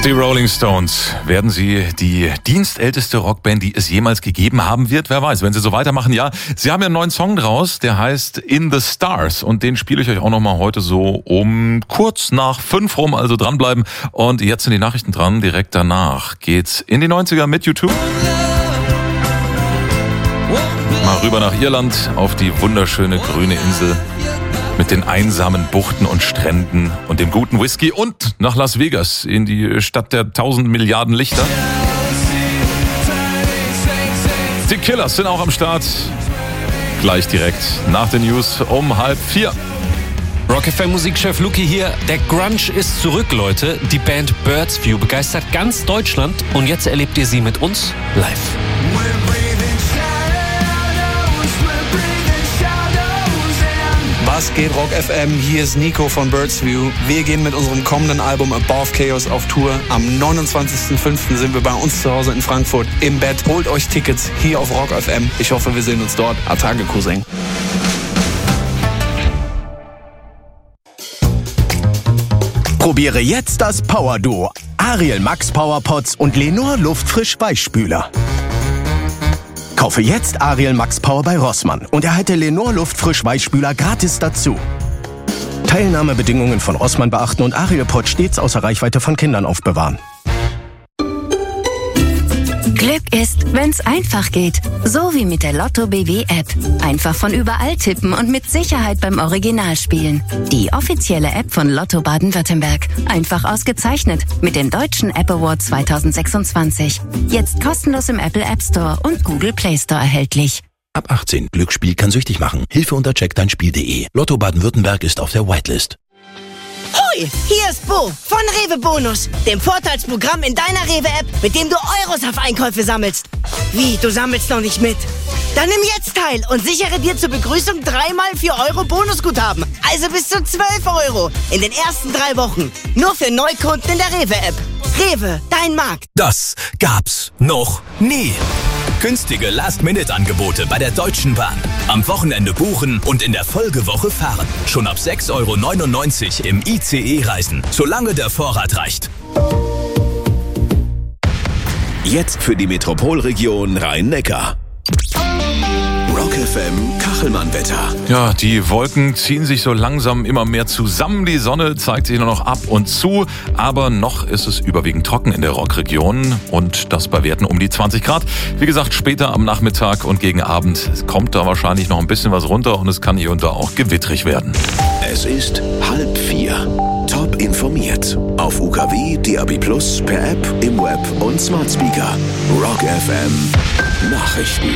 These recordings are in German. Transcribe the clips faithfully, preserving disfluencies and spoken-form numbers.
Die Rolling Stones, werden sie die dienstälteste Rockband, die es jemals gegeben haben wird? Wer weiß, wenn sie so weitermachen, ja. Sie haben ja einen neuen Song draus, der heißt In the Stars und den spiele ich euch auch nochmal heute so um kurz nach fünf rum, also dranbleiben. Und jetzt sind die Nachrichten dran, direkt danach geht's in die neunziger mit YouTube. Mal rüber nach Irland auf die wunderschöne grüne Insel mit den einsamen Buchten und Stränden und dem guten Whisky und nach Las Vegas in die Stadt der tausend Milliarden Lichter. Die Killers sind auch am Start. Gleich direkt nach den News um halb vier. Rock F M Musikchef Luki hier. Der Grunge ist zurück, Leute. Die Band Birds View begeistert ganz Deutschland und jetzt erlebt ihr sie mit uns live. Was geht, Rock F M? Hier ist Nico von Birds View. Wir gehen mit unserem kommenden Album Above Chaos auf Tour. Am neunundzwanzigsten fünften sind wir bei uns zu Hause in Frankfurt im Bett. Holt euch Tickets hier auf Rock F M. Ich hoffe, wir sehen uns dort. Atage, Cousin. Probiere jetzt das Power Duo. Ariel Max Power Pods und Lenor Luftfrisch Weichspüler. Kaufe jetzt Ariel Max Power bei Rossmann und erhalte Lenor Luftfrisch Weichspüler gratis dazu. Teilnahmebedingungen von Rossmann beachten und Ariel Pod stets außer Reichweite von Kindern aufbewahren. Glück ist, wenn's einfach geht. So wie mit der Lotto B W App. Einfach von überall tippen und mit Sicherheit beim Original spielen. Die offizielle App von Lotto Baden-Württemberg. Einfach ausgezeichnet mit dem Deutschen App Award zweitausendsechsundzwanzig. Jetzt kostenlos im Apple App Store und Google Play Store erhältlich. Ab achtzehn. Glücksspiel kann süchtig machen. Hilfe unter check dein spiel punkt de. Lotto Baden-Württemberg ist auf der Whitelist. Hui, hier ist Bo von Rewe Bonus, dem Vorteilsprogramm in deiner Rewe-App, mit dem du Euros auf Einkäufe sammelst. Wie, du sammelst noch nicht mit? Dann nimm jetzt teil und sichere dir zur Begrüßung dreimal vier Euro Bonusguthaben. Also bis zu zwölf Euro in den ersten drei Wochen. Nur für Neukunden in der Rewe-App. Rewe, dein Markt. Das gab's noch nie. Günstige Last-Minute-Angebote bei der Deutschen Bahn. Am Wochenende buchen und in der Folgewoche fahren. Schon ab sechs Euro neunundneunzig im I C E reisen, solange der Vorrat reicht. Jetzt für die Metropolregion Rhein-Neckar. Rock F M Kachelmann-Wetter. Ja, die Wolken ziehen sich so langsam immer mehr zusammen. Die Sonne zeigt sich nur noch ab und zu. Aber noch ist es überwiegend trocken in der Rockregion. Und das bei Werten um die zwanzig Grad. Wie gesagt, später am Nachmittag und gegen Abend kommt da wahrscheinlich noch ein bisschen was runter. Und es kann hier und da auch gewittrig werden. Es ist halb vier. Top informiert. Auf U K W, D A B Plus, per App, im Web und Smart Speaker. Rock F M Nachrichten.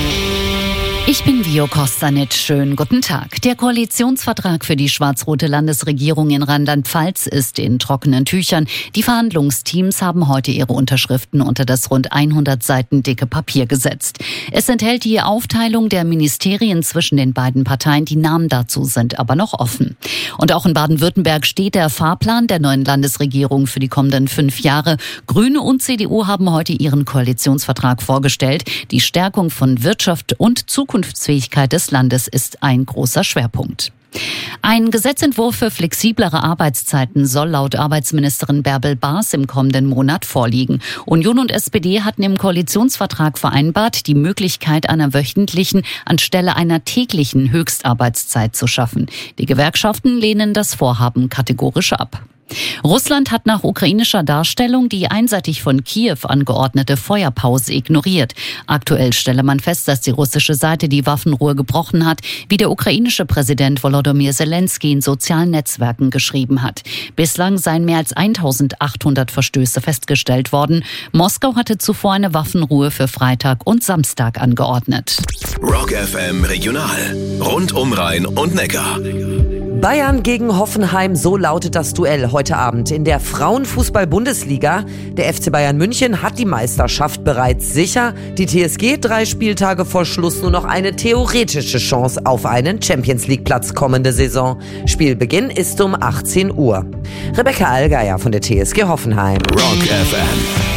Ich bin Vio Kostanic. Schönen guten Tag. Der Koalitionsvertrag für die schwarz-rote Landesregierung in Rheinland-Pfalz ist in trockenen Tüchern. Die Verhandlungsteams haben heute ihre Unterschriften unter das rund hundert Seiten dicke Papier gesetzt. Es enthält die Aufteilung der Ministerien zwischen den beiden Parteien. Die Namen dazu sind aber noch offen. Und auch in Baden-Württemberg steht der Fahrplan der neuen Landesregierung für die kommenden fünf Jahre. Grüne und C D U haben heute ihren Koalitionsvertrag vorgestellt. Die Stärkung von Wirtschaft und Zukunft Zukunftsfähigkeit des Landes ist ein großer Schwerpunkt. Ein Gesetzentwurf für flexiblere Arbeitszeiten soll laut Arbeitsministerin Bärbel Baas im kommenden Monat vorliegen. Union und S P D hatten im Koalitionsvertrag vereinbart, die Möglichkeit einer wöchentlichen anstelle einer täglichen Höchstarbeitszeit zu schaffen. Die Gewerkschaften lehnen das Vorhaben kategorisch ab. Russland hat nach ukrainischer Darstellung die einseitig von Kiew angeordnete Feuerpause ignoriert. Aktuell stelle man fest, dass die russische Seite die Waffenruhe gebrochen hat, wie der ukrainische Präsident Volodymyr Zelensky in sozialen Netzwerken geschrieben hat. Bislang seien mehr als eintausendachthundert Verstöße festgestellt worden. Moskau hatte zuvor eine Waffenruhe für Freitag und Samstag angeordnet. Rock F M Regional. Rund um Rhein und Neckar. Bayern gegen Hoffenheim, so lautet das Duell heute Abend in der Frauenfußball-Bundesliga. Der F C Bayern München hat die Meisterschaft bereits sicher. Die T S G drei Spieltage vor Schluss nur noch eine theoretische Chance auf einen Champions-League-Platz kommende Saison. Spielbeginn ist um achtzehn Uhr. Rebecca Allgeier von der T S G Hoffenheim. Rock F M.